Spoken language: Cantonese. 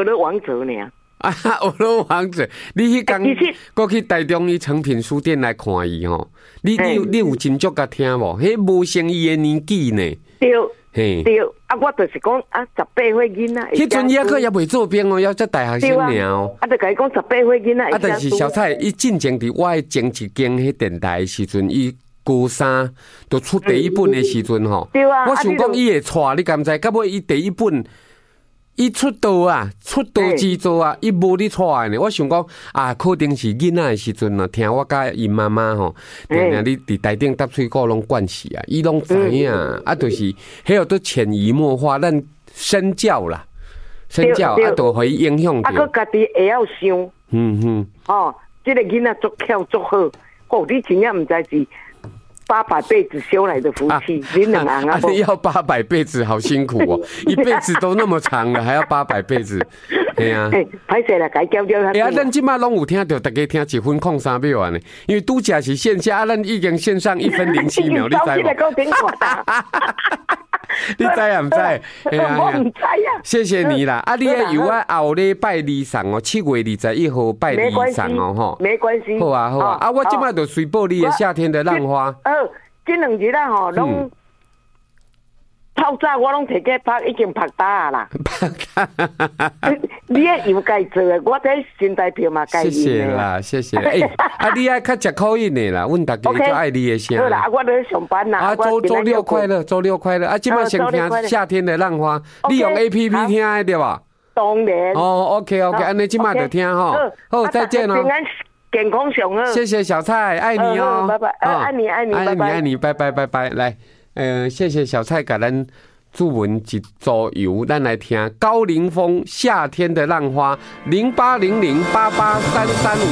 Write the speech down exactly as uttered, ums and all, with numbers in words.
俄罗王者呢。 啊，俄罗王者，你迄天过去台中伊诚品书店来看伊吼，你你你有真足甲听无？迄无成伊的年纪呢。 对。嘿，对，啊，我就是讲啊，十八岁囡仔。 迄阵也可也未做兵哦，要做大学生尔哦。 啊，就甲伊讲十八岁囡仔。 啊，但是小蔡伊进前伫我的前一间迄电台的时阵，伊高三就出第一本的时阵吼。 对啊。 我想讲伊会带，你敢知？到尾伊第一本。伊出道啊，出道之作啊，伊无你带呢。我想讲啊，可能是囡仔的时阵啊，听我甲伊妈妈吼，定定你伫台顶搭水果拢惯死啊，伊拢知影啊，就是迄个都潜移默化，咱身教啦，身教啊，都互伊影响着。 啊，佮家己会晓想， 嗯哼， 哦，这个囡仔足巧足好，哦，你真正毋知是。八百辈子修来的福气，你两人啊！ 你要八百辈子，好辛苦哦！一辈子都那么长了，还要八百辈子，对啊。 歹势啦，该交交。 哎呀，咱即马拢有听到，大家听一分空三秒啊呢，因为拄则是线下，啊，咱已经线上一分零七秒，你知无？你知啊？唔知？ 我唔知啊。 谢谢你啦！啊，你要由我后礼拜二送哦，七月二十一號拜二送哦，吼。 没关系。 好啊，好啊。啊，我即馬就隨報你的夏天的浪花。 呃，這兩日啦吼，攏透早我攏摕去拍，已經拍打啦。拍打。你也有該做的，我在新台票嘛該。謝謝啦，謝謝。誒，啊，你愛較食口音的啦，阮大家最愛你的聲。 好啦，我咧上班啦。 啊，周周六快樂，周六快樂。啊，即馬先聽夏天的浪花，你用 A P P 聽的對吧？ 當然。 哦 ，OK OK， 安尼即馬就聽吼。好，再見哦。 平安健康上好。 謝謝小蔡，愛你哦。 拜拜。愛你愛你， 愛你愛你，拜拜拜拜。來，呃，謝謝小蔡給咱注文一周遊，咱來聽高凌風夏天的浪花零八零零八八三三五。